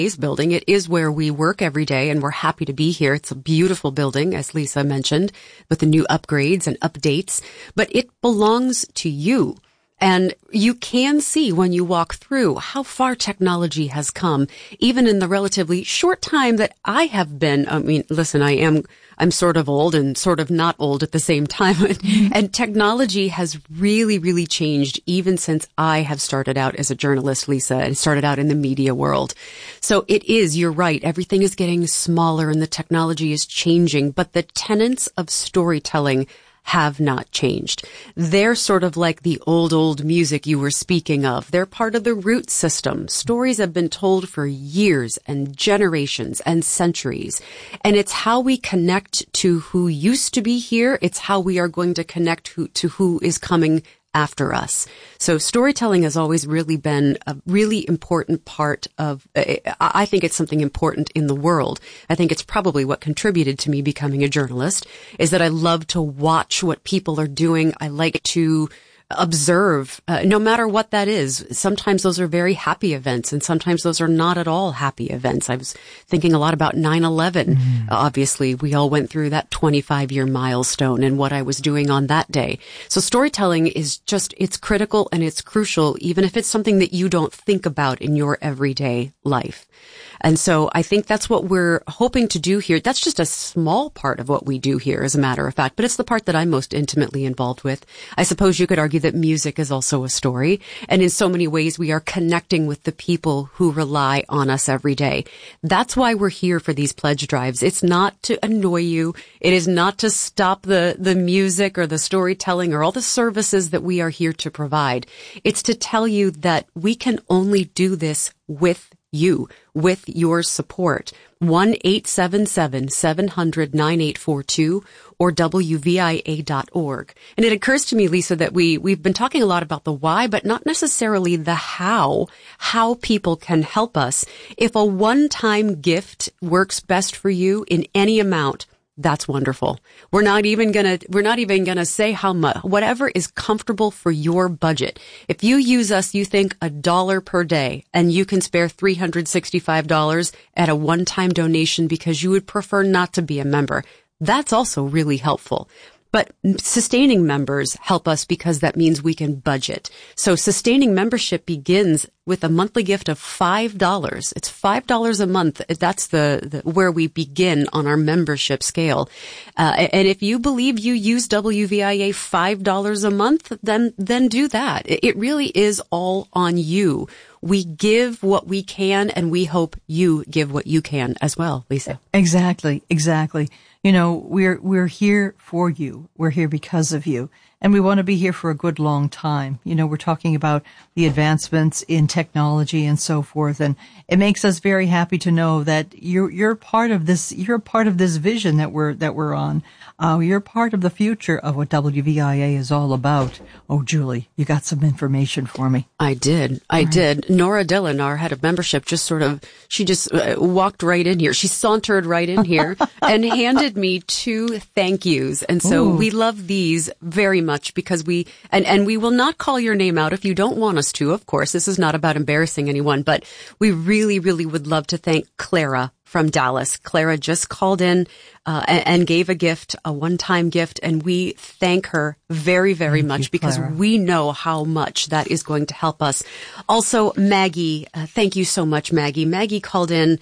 building. It is where we work every day, and we're happy to be here. It's a beautiful building, as Lisa mentioned, with the new upgrades and updates, but it belongs to you. And you can see when you walk through how far technology has come, even in the relatively short time that I have been. I mean, listen, I'm sort of old and sort of not old at the same time. And technology has really, really changed even since I have started out as a journalist, Lisa, and started out in the media world. So it is, you're right, everything is getting smaller and the technology is changing, but the tenets of storytelling have not changed. They're sort of like the old music you were speaking of. They're part of the root system. Stories have been told for years and generations and centuries. And it's how we connect to who used to be here. It's how we are going to connect to who is coming after us. So storytelling has always really been a really important part of, I think it's something important in the world. I think it's probably what contributed to me becoming a journalist, is that I love to watch what people are doing. I like to observe, no matter what that is. Sometimes those are very happy events, and sometimes those are not at all happy events. I was thinking a lot about 9/11. Obviously, we all went through that 25-year milestone and what I was doing on that day. So storytelling is just, it's critical and it's crucial, even if it's something that you don't think about in your everyday life. And so I think that's what we're hoping to do here. That's just a small part of what we do here, as a matter of fact, but it's the part that I'm most intimately involved with. I suppose you could argue that music is also a story, and in so many ways we are connecting with the people who rely on us every day. That's why we're here for these pledge drives. It's not to annoy you. It is not to stop the music or the storytelling or all the services that we are here to provide. It's to tell you that we can only do this with you, with your support. 1-877-700-9842 or WVIA.org. And it occurs to me, Lisa, that we've been talking a lot about the why, but not necessarily the how people can help us. If a one-time gift works best for you in any amount, that's wonderful. We're not even gonna say how much, whatever is comfortable for your budget. If you use us, you think $1 per day, and you can spare $365 at a one-time donation because you would prefer not to be a member. That's also really helpful. But sustaining members help us because that means we can budget. So sustaining membership begins with a monthly gift of $5. It's $5 a month. That's the where we begin on our membership scale. And if you believe you use WVIA $5 a month, then do that. It really is all on you. We give what we can, and we hope you give what you can as well, Lisa. Exactly. You know, we're here for you. We're here because of you. And we want to be here for a good long time. You know, we're talking about the advancements in technology and so forth. And it makes us very happy to know that you're part of this, you're part of this vision that we're on. You're part of the future of what WVIA is all about. Oh, Julie, you got some information for me. I did. Nora Dillon, our head of membership, she just walked right in here. She sauntered right in here and handed me 2 thank yous. And so we love these very much because we will not call your name out if you don't want us to. Of course, this is not about embarrassing anyone, but we really, really would love to thank Clara from Dallas. Clara just called in and gave a gift, a one-time gift, and we thank her very, very much because we know how much that is going to help us. Also, Maggie, thank you so much, Maggie. Maggie called in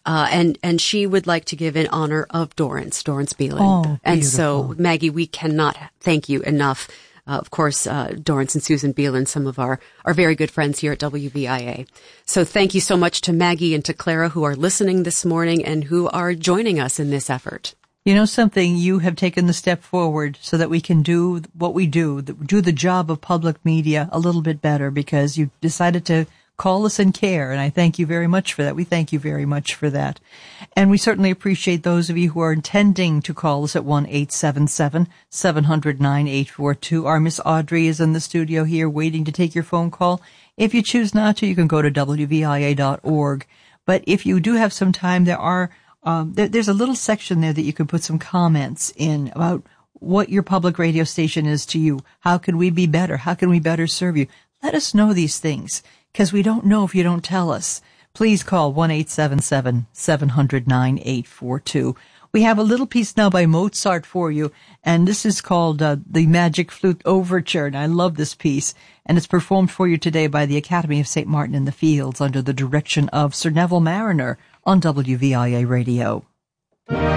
and she would like to give in honor of Dorrance Beeland. Oh, and so, Maggie, we cannot thank you enough. Of course, Dorrance and Susan Beeland, some of our very good friends here at WVIA. So thank you so much to Maggie and to Clara who are listening this morning and who are joining us in this effort. You know something, you have taken the step forward so that we can do what we do the job of public media a little bit better because you decided to call us and care, and I thank you very much for that. We thank you very much for that. And we certainly appreciate those of you who are intending to call us at 1-877-700-9842. Our Miss Audrey is in the studio here waiting to take your phone call. If you choose not to, you can go to WVIA.org. But if you do have some time, there's a little section there that you can put some comments in about what your public radio station is to you. How can we be better? How can we better serve you? Let us know these things, because we don't know if you don't tell us. please call 1-877-700-9842. We have a little piece now by Mozart for you, and this is called The Magic Flute Overture, and I love this piece. And it's performed for you today by the Academy of St. Martin in the Fields under the direction of Sir Neville Marriner on WVIA Radio.